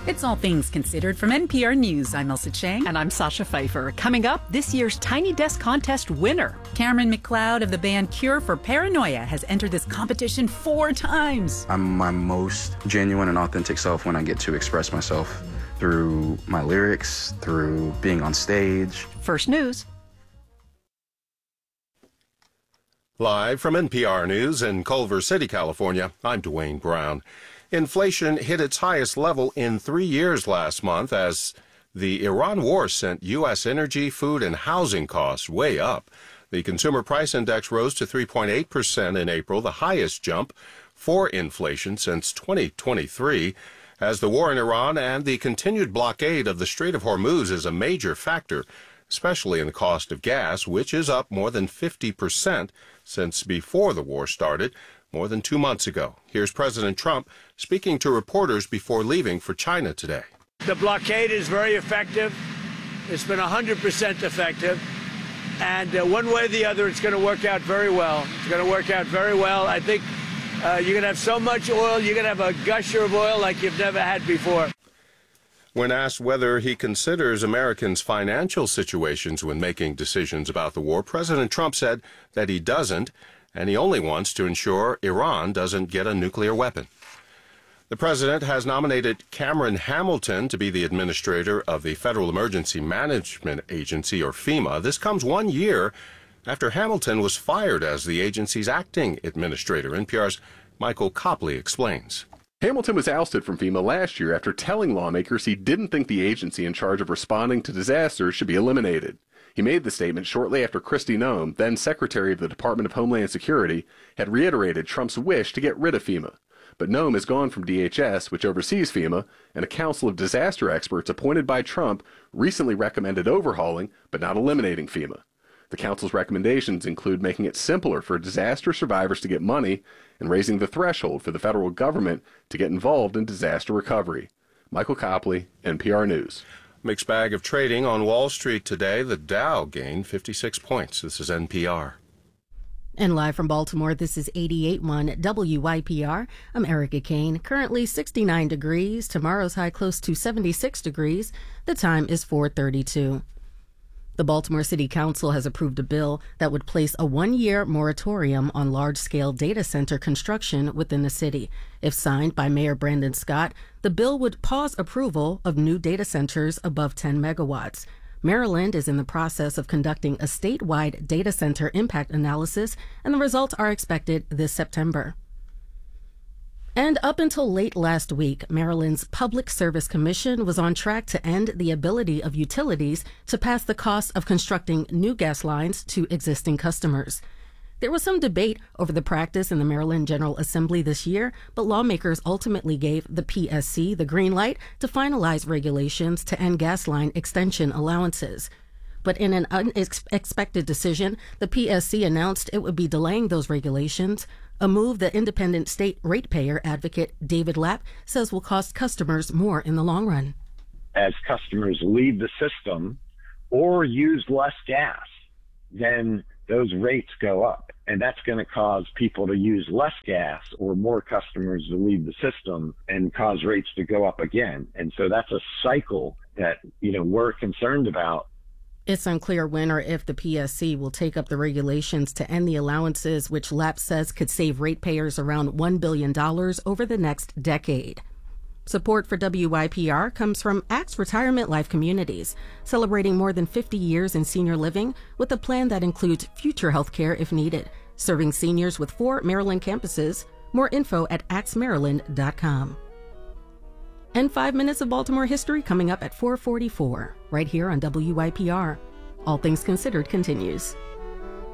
It's All Things Considered from NPR News. I'm Elsa Chang. And I'm Sasha Pfeiffer. Coming up, this year's Tiny Desk Contest winner. Cameron McLeod of the band Cure for Paranoia has entered this competition 4 times. I'm my most genuine and authentic self when I get to express myself through my lyrics, through being on stage. First news. Live from NPR News in Culver City, California, I'm Dwayne Brown. Inflation hit its highest level in 3 years last month as the Iran war sent U.S. energy, food, and housing costs way up. The Consumer Price Index rose to 3.8% in April, the highest jump for inflation since 2023, as the war in Iran and the continued blockade of the Strait of Hormuz is a major factor, especially in the cost of gas, which is up more than 50% since before the war started, more than 2 months ago. Here's President Trump speaking to reporters before leaving for China today. The blockade is very effective. It's been 100% effective. And one way or the other, it's going to work out very well. It's going to work out very well. I think you're going to have so much oil, you're going to have a gusher of oil like you've never had before. When asked whether he considers Americans' financial situations when making decisions about the war, President Trump said that he doesn't, and he only wants to ensure Iran doesn't get a nuclear weapon. The president has nominated Cameron Hamilton to be the administrator of the Federal Emergency Management Agency, or FEMA. This comes 1 year after Hamilton was fired as the agency's acting administrator. NPR's Michael Copley explains. Hamilton was ousted from FEMA last year after telling lawmakers he didn't think the agency in charge of responding to disasters should be eliminated. He made the statement shortly after Kristi Noem, then Secretary of the Department of Homeland Security, had reiterated Trump's wish to get rid of FEMA. But Noem is gone from DHS, which oversees FEMA, and a council of disaster experts appointed by Trump recently recommended overhauling, but not eliminating FEMA. The council's recommendations include making it simpler for disaster survivors to get money and raising the threshold for the federal government to get involved in disaster recovery. Michael Copley, NPR News. Mixed bag of trading on Wall Street today. The Dow gained 56 points. This is NPR. And live from Baltimore, this is 88.1 WYPR. I'm Erica Kane. Currently 69 degrees. Tomorrow's high close to 76 degrees. The time is 4:32. The Baltimore City Council has approved a bill that would place a 1-year moratorium on large-scale data center construction within the city. If signed by Mayor Brandon Scott, the bill would pause approval of new data centers above 10 megawatts. Maryland is in the process of conducting a statewide data center impact analysis, and the results are expected this September. And up until late last week, Maryland's Public Service Commission was on track to end the ability of utilities to pass the cost of constructing new gas lines to existing customers. There was some debate over the practice in the Maryland General Assembly this year, but lawmakers ultimately gave the PSC the green light to finalize regulations to end gas line extension allowances. But in an unexpected decision, the PSC announced it would be delaying those regulations, a move that independent state ratepayer advocate David Lapp says will cost customers more in the long run. As customers leave the system or use less gas, then those rates go up. And that's going to cause people to use less gas or more customers to leave the system and cause rates to go up again. And so that's a cycle that, we're concerned about. It's unclear when or if the PSC will take up the regulations to end the allowances, which Lapp says could save ratepayers around $1 billion over the next decade. Support for WYPR comes from Axe Retirement Life Communities, celebrating more than 50 years in senior living with a plan that includes future health care if needed, serving seniors with 4 Maryland campuses. More info at axemaryland.com. And 5 minutes of Baltimore history coming up at 4:44, right here on WYPR. All Things Considered continues.